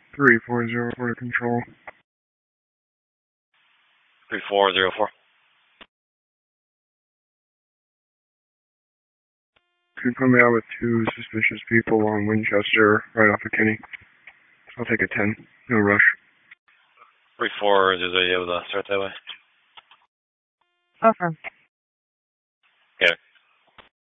3404 to control. 3404. Could you put me out with 2 suspicious people on Winchester, right off of Kenny? I'll take a 10. No rush. 34, there's a start that way. Affirm.